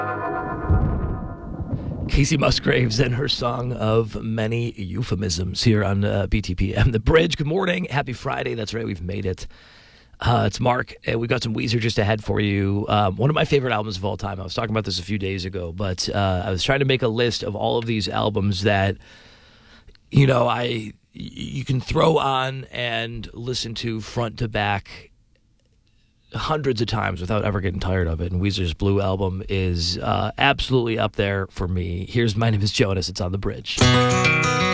Casey Musgraves and her song of many euphemisms here on BTPM. The Bridge, good morning. Happy Friday. That's right, we've made it. It's Mark, and we've got some Weezer just ahead for you. One of my favorite albums of all time. I was talking about this a few days ago, but I was trying to make a list of all of these albums that, you know, you can throw on and listen to front to back hundreds of times without ever getting tired of it. And Weezer's Blue album is absolutely up there for me. Here's My Name is Jonas. It's on The Bridge.